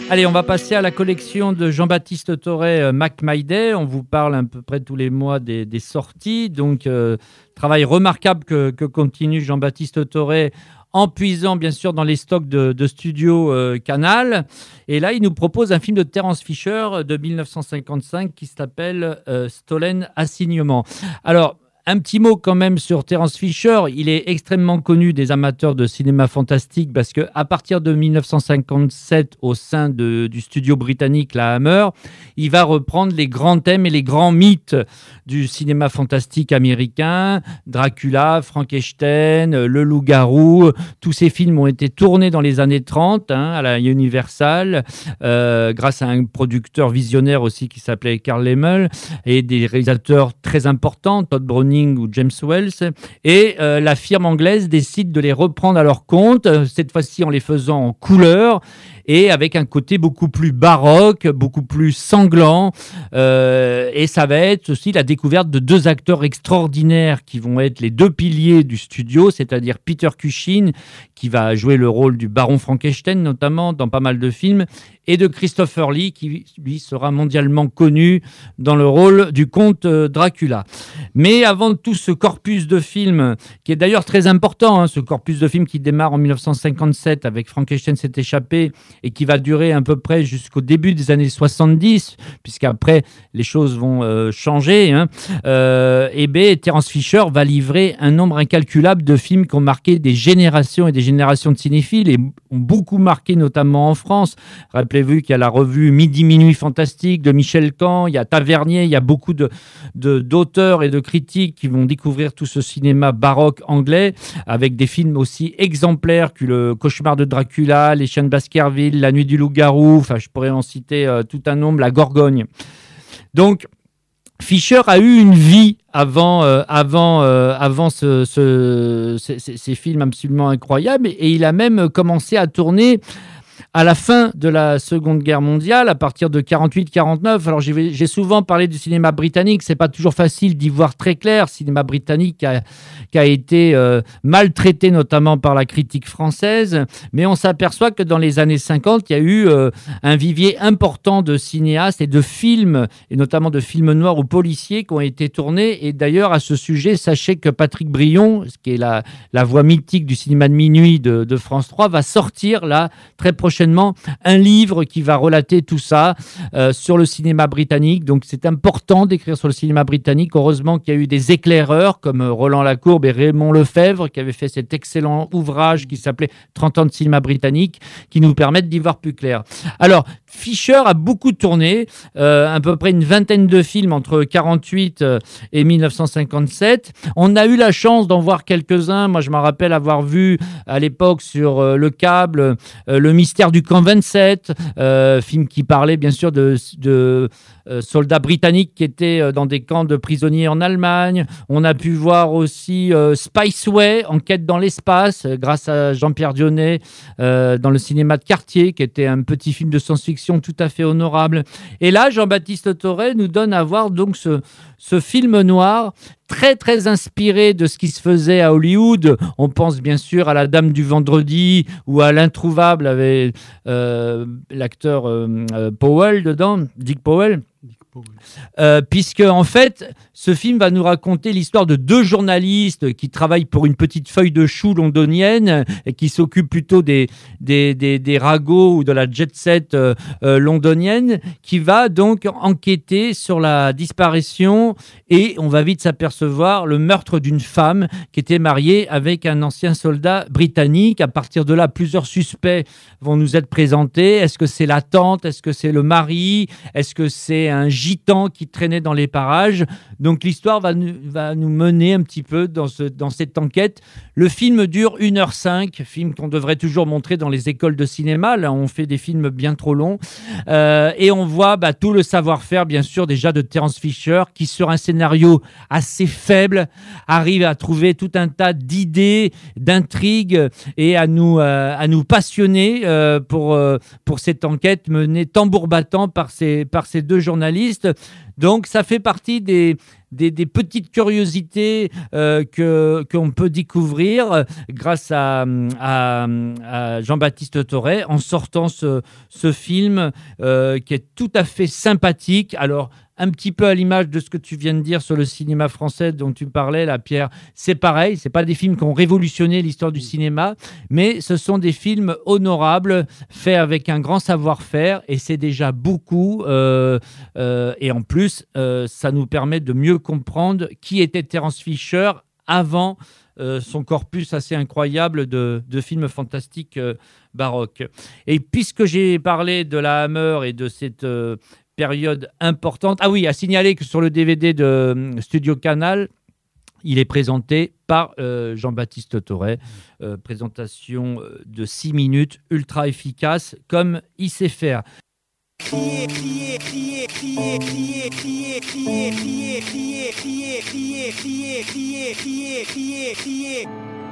Allez, on va passer à la collection de Jean-Baptiste Thorey, Mac My Day. On vous parle à peu près tous les mois des sorties. Donc, travail remarquable que continue Jean-Baptiste Thorey en puisant bien sûr dans les stocks de studio Canal. Et là, il nous propose un film de Terence Fisher de 1955 qui s'appelle Stolen Assignement. Alors, un petit mot quand même sur Terence Fisher. Il est extrêmement connu des amateurs de cinéma fantastique parce qu'à partir de 1957, au sein du studio britannique La Hammer, il va reprendre les grands thèmes et les grands mythes du cinéma fantastique américain. Dracula, Frankenstein, Le Loup-Garou. Tous ces films ont été tournés dans les années 30 à la Universal grâce à un producteur visionnaire aussi qui s'appelait Carl Laemmle et des réalisateurs très importants, Todd Browning ou James Wells, et la firme anglaise décide de les reprendre à leur compte, cette fois-ci en les faisant en couleur et avec un côté beaucoup plus baroque, beaucoup plus sanglant, et ça va être aussi la découverte de deux acteurs extraordinaires qui vont être les deux piliers du studio, c'est-à-dire Peter Cushing, qui va jouer le rôle du baron Frankenstein notamment dans pas mal de films, et de Christopher Lee, qui lui sera mondialement connu dans le rôle du comte Dracula. Mais avant tout ce corpus de films, qui est d'ailleurs très important, ce corpus de films qui démarre en 1957 avec Frankenstein s'est échappé et qui va durer à peu près jusqu'au début des années 70, puisqu'après les choses vont changer, et bien Terence Fisher va livrer un nombre incalculable de films qui ont marqué des générations et des générations de cinéphiles et ont beaucoup marqué notamment en France. Rappelez-vous qu'il y a la revue Midi Minuit Fantastique de Michel Caen, il y a Tavernier, il y a beaucoup d'auteurs et de critiques qui vont découvrir tout ce cinéma baroque anglais avec des films aussi exemplaires que Le Cauchemar de Dracula, Les Chiens de Baskerville, La Nuit du Loup-Garou, enfin je pourrais en citer tout un nombre, La Gorgogne. Donc Fisher a eu une vie avant ces films absolument incroyables et il a même commencé à tourner à la fin de la Seconde Guerre mondiale, à partir de 48-49. Alors j'ai souvent parlé du cinéma britannique, c'est pas toujours facile d'y voir très clair. Cinéma britannique qui a été maltraité notamment par la critique française, mais on s'aperçoit que dans les années 50, il y a eu un vivier important de cinéastes et de films, et notamment de films noirs ou policiers qui ont été tournés. Et d'ailleurs, à ce sujet, sachez que Patrick Brion, qui est la voix mythique du cinéma de minuit de France 3, va sortir là très prochainement un livre qui va relater tout ça sur le cinéma britannique. Donc c'est important d'écrire sur le cinéma britannique. Heureusement qu'il y a eu des éclaireurs comme Roland Lacourbe et Raymond Lefebvre qui avaient fait cet excellent ouvrage qui s'appelait 30 ans de cinéma britannique, qui nous permettent d'y voir plus clair. Alors Fisher a beaucoup tourné, à peu près une vingtaine de films entre 1948 et 1957. On a eu la chance d'en voir quelques-uns. Moi, je me rappelle avoir vu à l'époque sur le câble Le Mystère du camp 27, film qui parlait bien sûr de soldats britanniques qui étaient dans des camps de prisonniers en Allemagne. On a pu voir aussi Spiceway, Enquête dans l'espace, grâce à Jean-Pierre Dionnet, dans le cinéma de quartier, qui était un petit film de science-fiction tout à fait honorable. Et là, Jean-Baptiste Thorey nous donne à voir donc ce film noir très très inspiré de ce qui se faisait à Hollywood. On pense bien sûr à La Dame du Vendredi ou à L'Introuvable avec l'acteur Powell dedans, Dick Powell. Puisque en fait ce film va nous raconter l'histoire de deux journalistes qui travaillent pour une petite feuille de chou londonienne et qui s'occupent plutôt des ragots ou de la jet set londonienne, qui va donc enquêter sur la disparition et on va vite s'apercevoir le meurtre d'une femme qui était mariée avec un ancien soldat britannique. À partir de là, plusieurs suspects vont nous être présentés. Est-ce que c'est la tante? Est-ce que c'est le mari? Est-ce que c'est un gitan qui traînait dans les parages? Donc l'histoire va nous mener un petit peu dans cette enquête. Le film dure 1h05, film qu'on devrait toujours montrer dans les écoles de cinéma. Là, on fait des films bien trop longs. Et on voit tout le savoir-faire, bien sûr, déjà de Terence Fisher, qui sur un scénario assez faible, arrive à trouver tout un tas d'idées, d'intrigues et à nous passionner pour cette enquête menée tambour battant par ces deux journalistes. Donc, ça fait partie des petites curiosités qu'on peut découvrir grâce à Jean-Baptiste Toré en sortant ce film qui est tout à fait sympathique. Alors, un petit peu à l'image de ce que tu viens de dire sur le cinéma français dont tu parlais, là, Pierre, c'est pareil. C'est pas des films qui ont révolutionné l'histoire du cinéma, mais ce sont des films honorables, faits avec un grand savoir-faire, et c'est déjà beaucoup. Et en plus, ça nous permet de mieux comprendre qui était Terence Fisher avant son corpus assez incroyable de films fantastiques baroques. Et puisque j'ai parlé de la Hammer et de cette période importante, ah oui, à signaler que sur le DVD de Studio Canal, il est présenté par Jean-Baptiste Toré. Présentation de 6 minutes, ultra efficace, comme il sait faire. Crier, crier, crier, crier, crier, crier, crier, crier, crier, crier, crier, crier, crier, crier, crier, crier.